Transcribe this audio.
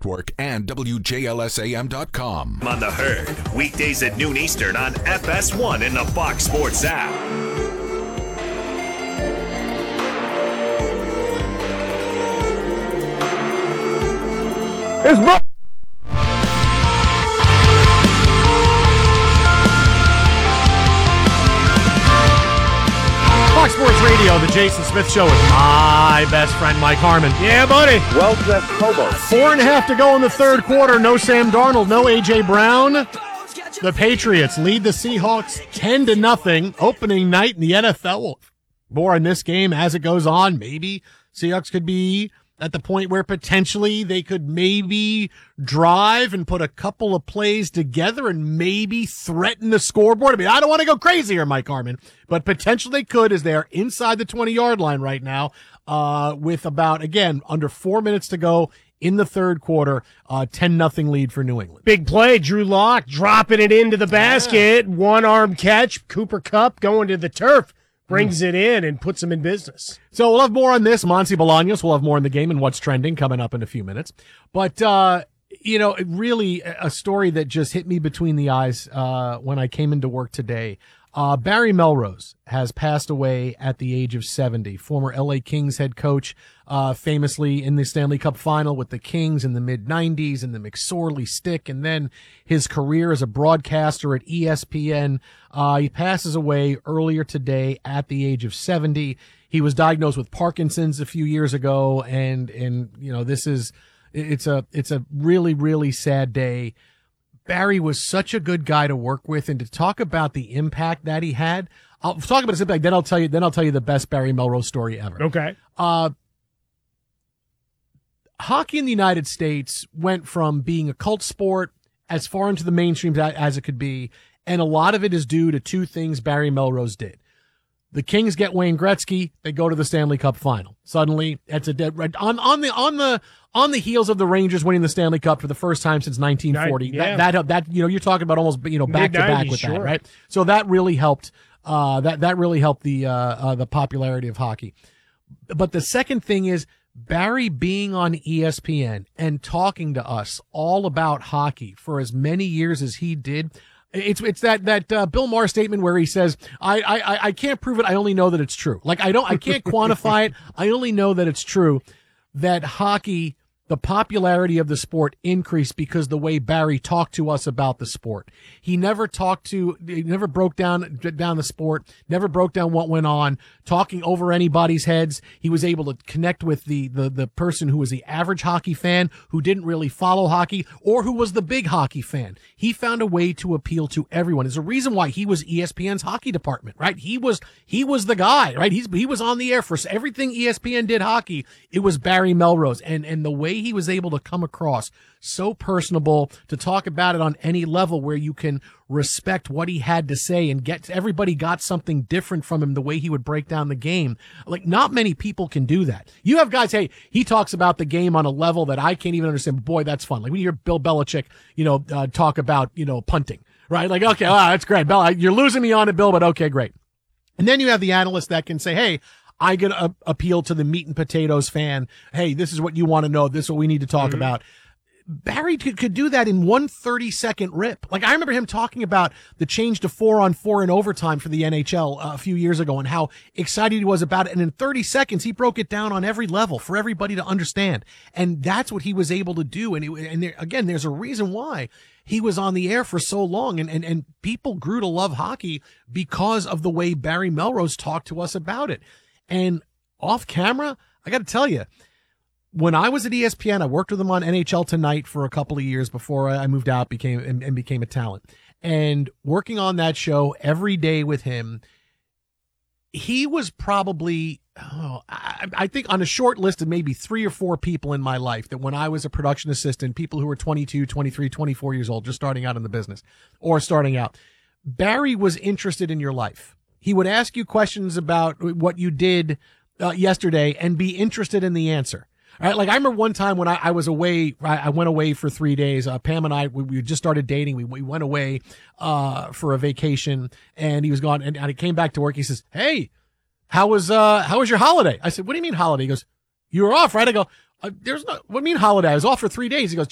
Network and WJLSAM.com. On the Herd, weekdays at noon Eastern on FS1 in the Fox Sports app. It's Fox Sports Radio, the Jason Smith Show with my best friend, Mike Harmon. Yeah, buddy. well dressed hobo. 4.5 to go in the third quarter. No Sam Darnold, no A.J. Brown. The Patriots lead the Seahawks 10-0. Opening night in the NFL. More in this game as it goes on. Maybe Seahawks could be at the point where potentially they could maybe drive and put a couple of plays together and maybe threaten the scoreboard. I mean, I don't want to go crazy here, Mike Harmon, but potentially they could, as they are inside the 20-yard line right now, with about, again, under 4 minutes to go in the third quarter, 10-0 lead for New England. Big play, Drew Lock dropping it into the basket. Yeah. One-arm catch, Cooper Kupp going to the turf. Brings it in and puts him in business. So we'll have more on this. Monty Bolaños, we'll have more in the game and what's trending coming up in a few minutes. But, really a story that just hit me between the eyes when I came into work today. Barry Melrose has passed away at the age of 70. Former LA Kings head coach, famously in the Stanley Cup final with the Kings in the mid-90s and the McSorley stick, and then his career as a broadcaster at ESPN. He passes away earlier today at the age of 70. He was diagnosed with Parkinson's a few years ago, and it's a really, really sad day. Barry was such a good guy to work with, and to talk about the impact that he had. I'll talk about his impact, then I'll tell you the best Barry Melrose story ever. Okay. Hockey in the United States went from being a cult sport as far into the mainstream as it could be, and a lot of it is due to two things Barry Melrose did. The Kings get Wayne Gretzky, they go to the Stanley Cup final. Suddenly, it's a dead right on the heels of the Rangers winning the Stanley Cup for the first time since 1940. Yeah. That you're talking about almost back to back with sure. that, right? So that really helped. That really helped the popularity of hockey. But the second thing is Barry being on ESPN and talking to us all about hockey for as many years as he did. It's that Bill Maher statement where he says, I can't prove it. I only know that it's true. Like I can't quantify it. I only know that it's true that hockey, the popularity of the sport increased because the way Barry talked to us about the sport. He never broke down the sport, never broke down what went on, talking over anybody's heads. He was able to connect with the person who was the average hockey fan, who didn't really follow hockey, or who was the big hockey fan. He found a way to appeal to everyone. There's a reason why he was ESPN's hockey department, right? He was the guy, right? He was on the air for everything ESPN did hockey. It was Barry Melrose, and the way he was able to come across so personable, to talk about it on any level where you can respect what he had to say and everybody got something different from him, the way he would break down the game. Like, not many people can do that. You have guys, hey, he talks about the game on a level that I can't even understand. Boy, that's fun. Like when you hear Bill Belichick, talk about, punting, right? Like, okay, that's great. Bill, you're losing me on it, Bill, but okay, great. And then you have the analyst that can say, hey, I can appeal to the meat and potatoes fan. Hey, this is what you want to know. This is what we need to talk about. Barry could do that in 1 30-second rip. Like, I remember him talking about the change to 4-on-4 in overtime for the NHL a few years ago and how excited he was about it. And in 30 seconds, he broke it down on every level for everybody to understand. And that's what he was able to do. And again, there's a reason why he was on the air for so long. And people grew to love hockey because of the way Barry Melrose talked to us about it. And off camera, I got to tell you, when I was at ESPN, I worked with him on NHL Tonight for a couple of years before I moved out, became a talent. And working on that show every day with him, he was probably, I think on a short list of maybe 3 or 4 people in my life that when I was a production assistant, people who were 22, 23, 24 years old, just starting out in the business or starting out, Barry was interested in your life. He would ask you questions about what you did yesterday and be interested in the answer. All right, like I remember one time when I was away, I went away for 3 days. Pam and I, we just started dating. We went away for a vacation, and he was gone. And I came back to work. He says, "Hey, how was your holiday?" I said, "What do you mean holiday?" He goes, "You were off, right?" I go, "What do you mean holiday? I was off for 3 days." He goes,